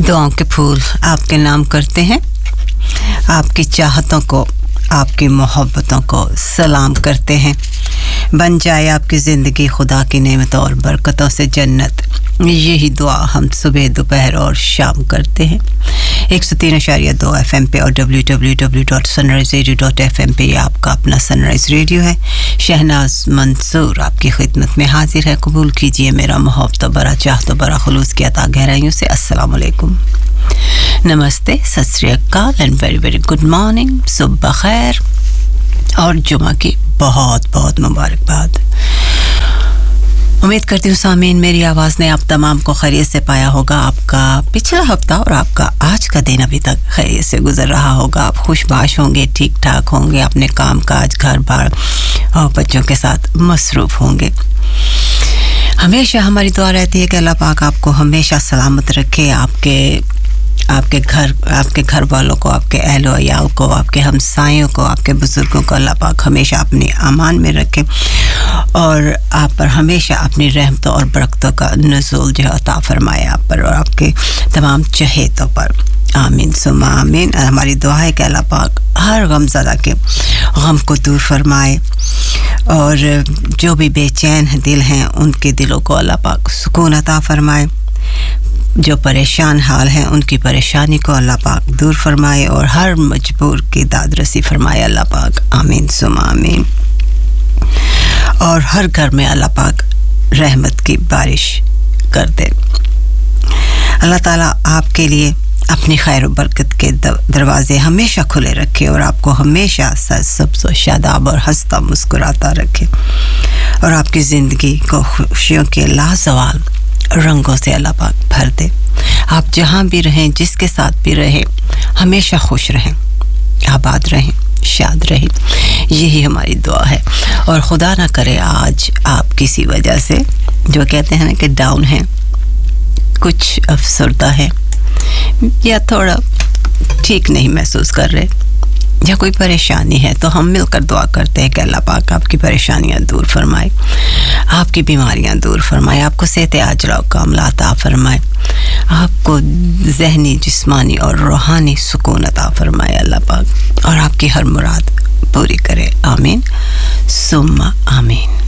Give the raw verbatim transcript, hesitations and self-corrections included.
दुआओं के फूल आपके नाम करते हैं, आपकी चाहतों को, आपकी मोहब्बतों को सलाम करते हैं। बन जाए आपकी ज़िंदगी खुदा की नेमतों और बरकतों से जन्नत, यही दुआ हम सुबह दोपहर और शाम करते हैं। एक सौ तीन अशारिया दो एफ एम पे और W W W dot sunrise radio dot F M पे ये आपका अपना सनराइज़ रेडियो है। शहनाज मंसूर आपकी खिदमत में हाजिर है। कबूल कीजिए मेरा मोहब्बत बरा चाहत बरा खुलूस की अता गहराइयों से अस्सलाम वालेकुम, नमस्ते, सत श्री अकाल and very very good morning, सुबह खैर और जुमा की बहुत बहुत मुबारकबाद। उम्मीद करती हूँ सामीन मेरी आवाज़ ने आप तमाम को खैरियत से पाया होगा। आपका पिछला हफ्ता और आपका आज का दिन अभी तक खैरियत से गुजर रहा होगा। आप खुशबाश होंगे, ठीक ठाक होंगे, अपने काम काज घर बार और बच्चों के साथ मसरूफ़ होंगे। हमेशा हमारी दुआ रहती है कि अल्लाह पाक आपको हमेशा सलामत रखे, आपके आपके घर आपके घर वालों को, आपके अहलो अयाल को, आपके हमसायों को, आपके बुज़ुर्गों को अल्लाह पाक हमेशा अपनी अमान में रखे और आप पर हमेशा अपनी रहमतों और बरकतों का नुज़ूल जो अता फरमाए आप पर और आपके तमाम चहेतों पर। आमीन सुम्मा आमीन। हमारी दुआ है कि अल्लाह पाक हर गमज़दा के गम को दूर फरमाए और जो भी बेचैन दिल हैं उनके दिलों को अल्लाह पाक सुकून अता फरमाए। जो परेशान हाल हैं उनकी परेशानी को अल्लाह पाक दूर फरमाए और हर मजबूर की दाद रसी फरमाए अल्लाह पाक। आमीन सुम्मा आमीन। और हर घर में अल्लाह पाक रहमत की बारिश कर दे। अल्लाह ताला आपके लिए अपनी खैर और बरकत के दरवाजे हमेशा खुले रखे और आपको हमेशा सबसे शादाब और हंसता मुस्कुराता रखे और आपकी ज़िंदगी को खुशियों के लाजवाल रंगों से अल्लाह पाक भर दे। आप जहाँ भी रहें, जिसके साथ भी रहें, हमेशा खुश रहें, आबाद रहें, शाद रहें, यही हमारी दुआ है। और खुदा ना करे आज आप किसी वजह से जो कहते हैं ना कि डाउन हैं, कुछ अफसरदा है या थोड़ा ठीक नहीं महसूस कर रहे या कोई परेशानी है, तो हम मिलकर दुआ करते हैं कि अल्लाह पाक आपकी परेशानियां दूर फरमाए, आपकी बीमारियां दूर फरमाए, आपको सेहत आजरा और कामला अता फरमाए, आपको ज़हनी, जिस्मानी और रूहानी सुकून अता फरमाए अल्लाह पाक और आपकी हर मुराद पूरी करे। आमीन सुम्मा आमीन।